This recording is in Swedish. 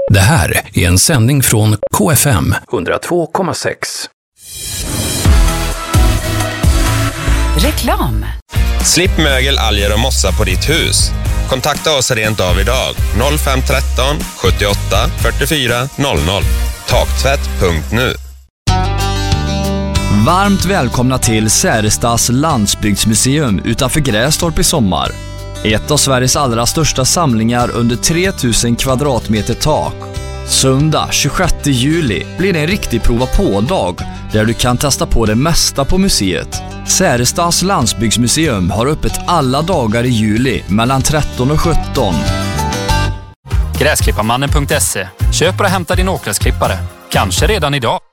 Det här är en sändning från KFM 102,6. Reklam. Slipp mögel, alger och mossa på ditt hus. Kontakta oss rent av idag. 0513 78 44 00. Taktvätt.nu. Varmt välkomna till Särestads landsbygdsmuseum utanför Grästorp i sommar. Ett av Sveriges allra största samlingar under 3000 kvadratmeter tak. Söndag 26 juli blir det en riktig prova på-dag där du kan testa på det mesta på museet. Särestads landsbygdsmuseum har öppet alla dagar i juli mellan 13 och 17. Gräsklipparmannen.se. Köp och hämta din åkgräsklippare. Kanske redan idag.